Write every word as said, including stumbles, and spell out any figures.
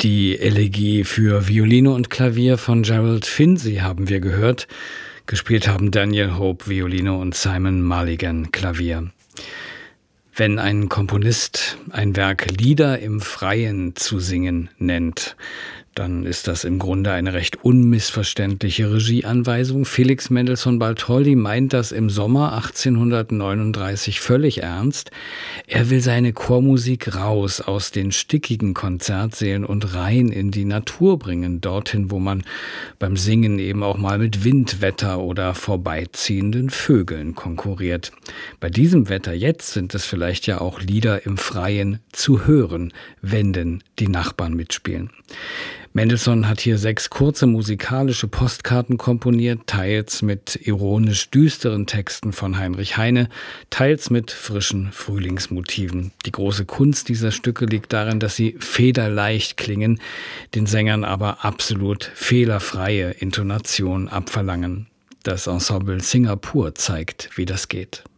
Die Elegie für Violine und Klavier von Gerald Finzi haben wir gehört. Gespielt haben Daniel Hope Violine und Simon Mulligan Klavier. Wenn ein Komponist ein Werk Lieder im Freien zu singen nennt, dann ist das im Grunde eine recht unmissverständliche Regieanweisung. Felix Mendelssohn Bartholdy meint das im Sommer achtzehnhundertneununddreißig völlig ernst. Er will seine Chormusik raus aus den stickigen Konzertsälen und rein in die Natur bringen, dorthin, wo man beim Singen eben auch mal mit Wind, Wetter oder vorbeiziehenden Vögeln konkurriert. Bei diesem Wetter jetzt sind es vielleicht ja auch Lieder im Freien zu hören, wenn denn die Nachbarn mitspielen. Mendelssohn hat hier sechs kurze musikalische Postkarten komponiert, teils mit ironisch düsteren Texten von Heinrich Heine, teils mit frischen Frühlingsmotiven. Die große Kunst dieser Stücke liegt darin, dass sie federleicht klingen, den Sängern aber absolut fehlerfreie Intonation abverlangen. Das Ensemble Singapur zeigt, wie das geht.